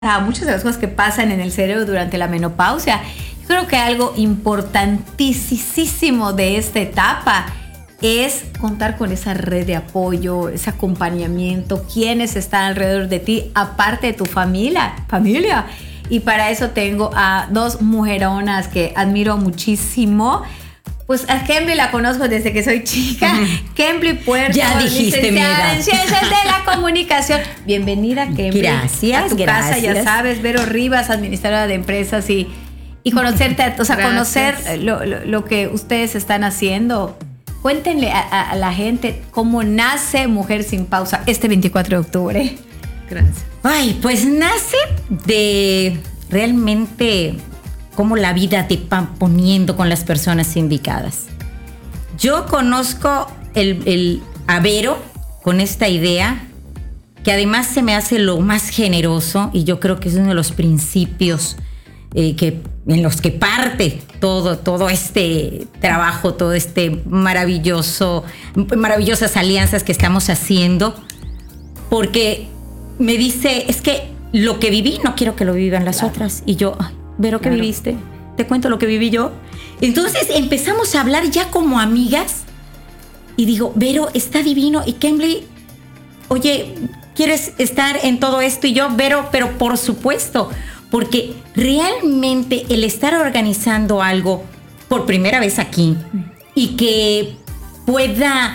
a muchas de las cosas que pasan en el cerebro durante la menopausia. Yo creo que algo importantísimo de esta etapa es contar con esa red de apoyo, ese acompañamiento, quienes están alrededor de ti, aparte de tu familia. Y para eso tengo a dos mujeronas que admiro muchísimo. Pues a Kembly la conozco desde que soy chica. Kembly Puerto, ya dijiste, licenciada en Ciencias de la Comunicación. Bienvenida, Kembly. Gracias, a tu casa, ya sabes. Vero Rivas, administradora de empresas y conocerte, o sea, conocer lo que ustedes están haciendo. Cuéntenle a la gente cómo nace Mujer Sin Pausa este 24 de octubre. Gracias. Ay, pues nace de realmente cómo la vida te va poniendo con las personas indicadas. Yo conozco a Vero con esta idea, que además se me hace lo más generoso, y yo creo que es uno de los principios en los que parte todo este trabajo, todo este maravillosas alianzas que estamos haciendo, porque me dice, es que lo que viví no quiero que lo vivan las otras. Y yo, ay, Vero, ¿qué viviste? Te cuento lo que viví yo. Entonces empezamos a hablar ya como amigas y digo, Vero, está divino. Y Kembly, oye, ¿quieres estar en todo esto? Y yo, Vero, pero por supuesto, porque realmente el estar organizando algo por primera vez aquí y que pueda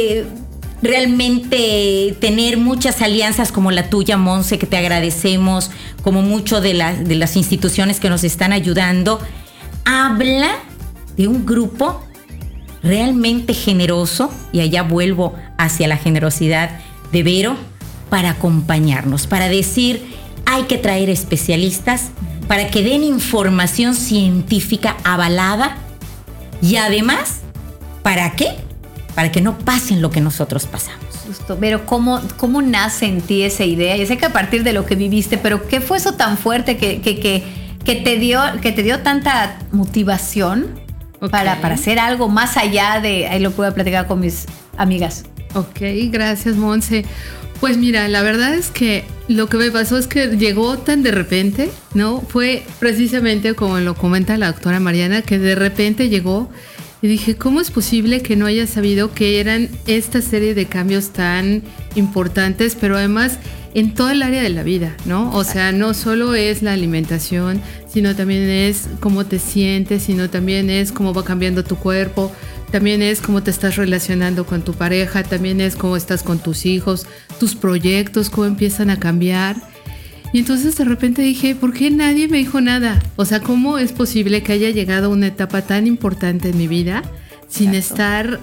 realmente tener muchas alianzas como la tuya, Monse, que te agradecemos, como mucho de las instituciones que nos están ayudando, habla de un grupo realmente generoso, y allá vuelvo hacia la generosidad de Vero, para acompañarnos, para decir, hay que traer especialistas para que den información científica avalada, y además, ¿para qué? Para que no pasen lo que nosotros pasamos. Justo, pero ¿cómo nace en ti esa idea? Yo sé que a partir de lo que viviste, pero ¿qué fue eso tan fuerte que te dio tanta motivación para hacer algo más allá de, ahí lo puedo platicar con mis amigas? Ok, gracias, Monse. Pues mira, la verdad es que lo que me pasó es que llegó tan de repente, ¿no? Fue precisamente como lo comenta la doctora Mariana, que de repente llegó. Y dije, ¿cómo es posible que no haya sabido que eran esta serie de cambios tan importantes, pero además en todo el área de la vida, ¿no? O sea, no solo es la alimentación, sino también es cómo te sientes, sino también es cómo va cambiando tu cuerpo, también es cómo te estás relacionando con tu pareja, también es cómo estás con tus hijos, tus proyectos, cómo empiezan a cambiar. Y entonces de repente dije, ¿por qué nadie me dijo nada? O sea, ¿cómo es posible que haya llegado a una etapa tan importante en mi vida sin estar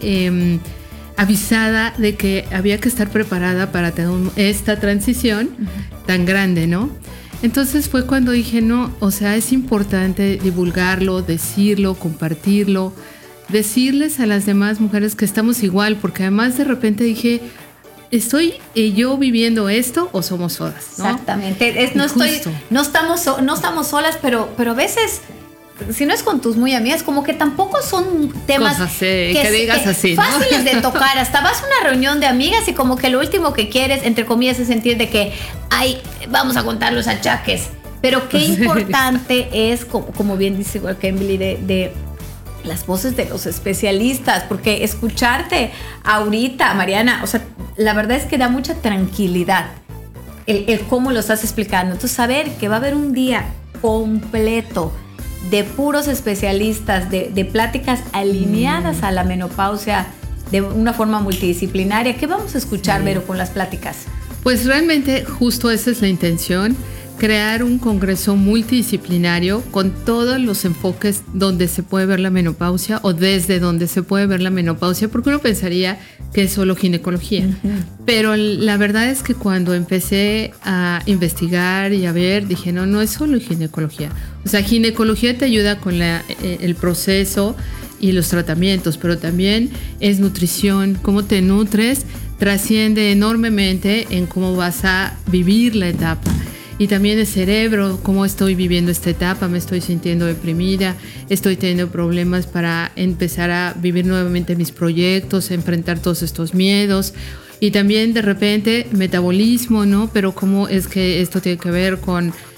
avisada de que había que estar preparada para tener esta transición tan grande, ¿no? Entonces fue cuando dije, no, o sea, es importante divulgarlo, decirlo, compartirlo, decirles a las demás mujeres que estamos igual, porque además de repente dije, ¿estoy yo viviendo esto o somos solas, ¿no? Exactamente. No estamos solas, pero a veces, si no es con tus muy amigas, como que tampoco son temas que digas así, ¿no? Fáciles de tocar. Hasta vas a una reunión de amigas y como que lo último que quieres, entre comillas, es sentir de que, ay, vamos a contar los achaques. Pero qué importante es, como bien dice igual Kembly, de las voces de los especialistas, porque escucharte ahorita, Mariana, o sea, la verdad es que da mucha tranquilidad el cómo lo estás explicando. Entonces, saber que va a haber un día completo de puros especialistas, de pláticas alineadas a la menopausia de una forma multidisciplinaria. ¿Qué vamos a escuchar, Vero, con las pláticas? Pues realmente justo esa es la intención, crear un congreso multidisciplinario con todos los enfoques donde se puede ver la menopausia o desde donde se puede ver la menopausia, porque uno pensaría que es solo ginecología. Pero la verdad es que cuando empecé a investigar y a ver, dije, no es solo ginecología. O sea, ginecología te ayuda con el proceso y los tratamientos, pero también es nutrición, cómo te nutres, trasciende enormemente en cómo vas a vivir la etapa. Y también el cerebro, cómo estoy viviendo esta etapa, me estoy sintiendo deprimida, estoy teniendo problemas para empezar a vivir nuevamente mis proyectos, enfrentar todos estos miedos. Y también de repente metabolismo, ¿no? Pero cómo es que esto tiene que ver con